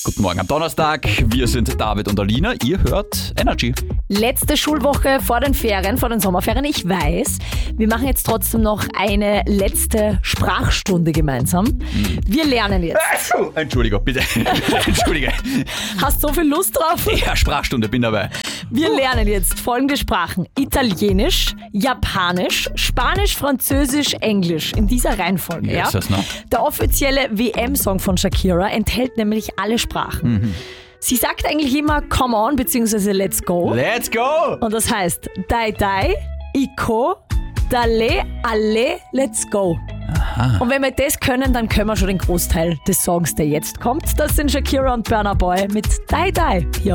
Guten Morgen am Donnerstag. Wir sind David und Alina. Ihr hört Energy. Letzte Schulwoche vor den Ferien, vor den Sommerferien. Ich weiß, wir machen jetzt trotzdem noch eine letzte Sprachstunde gemeinsam. Wir lernen jetzt. Entschuldigung, bitte. Entschuldige. Hast so viel Lust drauf? Ja, Sprachstunde, bin dabei. Wir lernen jetzt folgende Sprachen. Italienisch, Japanisch, Spanisch, Französisch, Englisch. In dieser Reihenfolge. Ja, ist das noch? Der offizielle WM-Song von Shakira enthält nämlich alle Sprachen. Sie sagt eigentlich immer Come on bzw. Let's go. Let's go! Und das heißt Dai Dai, Iko, Dale, Alle, Let's go. Aha. Und wenn wir das können, dann können wir schon den Großteil des Songs, der jetzt kommt. Das sind Shakira und Burna Boy mit Dai Dai hier